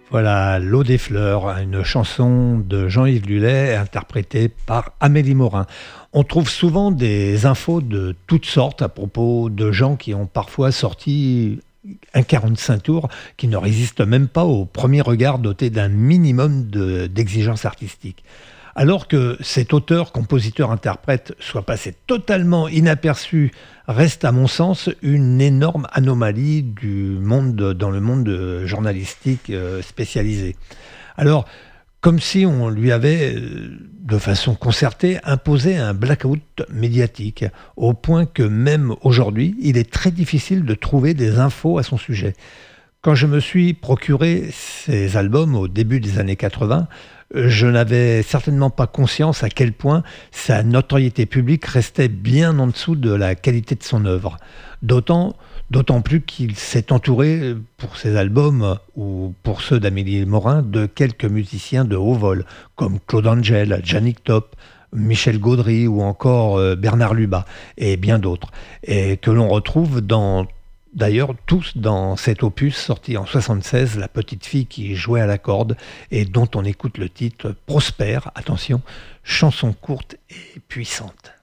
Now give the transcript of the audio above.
Voilà, L'eau des fleurs, une chanson de Jean-Yves Lullet interprétée par Amélie Morin. On trouve souvent des infos de toutes sortes à propos de gens qui ont parfois sorti un 45 tours qui ne résiste même pas au premier regard doté d'un minimum d'exigence artistique. Alors que cet auteur, compositeur, interprète soit passé totalement inaperçu, reste à mon sens une énorme anomalie dans le monde journalistique spécialisé. Alors, comme si on lui avait, de façon concertée, imposé un blackout médiatique, au point que même aujourd'hui, il est très difficile de trouver des infos à son sujet. Quand je me suis procuré ces albums au début des années 80, je n'avais certainement pas conscience à quel point sa notoriété publique restait bien en dessous de la qualité de son œuvre. D'autant plus qu'il s'est entouré, pour ses albums ou pour ceux d'Amélie Morin, de quelques musiciens de haut vol, comme Claude Angel, Yannick Top, Michel Gaudry ou encore Bernard Lubat, et bien d'autres, et que l'on retrouve d'ailleurs tous dans cet opus sorti en 76, La petite fille qui jouait à la corde, et dont on écoute le titre Prospère, attention, chanson courte et puissante.